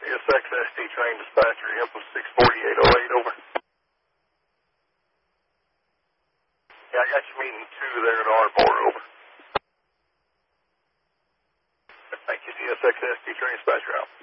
SXST train dispatcher, info 64808, over. Yeah, I got you meeting 2 there at Ardmore, over. Thank you, SXST train dispatcher out.